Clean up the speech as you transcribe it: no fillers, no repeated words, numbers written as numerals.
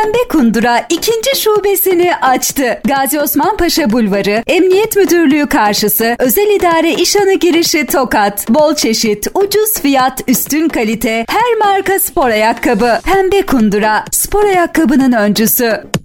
Pembe Kundura ikinci şubesini açtı. Gazi Osman Paşa Bulvarı, Emniyet Müdürlüğü karşısı, Özel İdare İşhanı girişi Tokat. Bol çeşit, ucuz fiyat, üstün kalite, her marka spor ayakkabı. Pembe Kundura, spor ayakkabının öncüsü.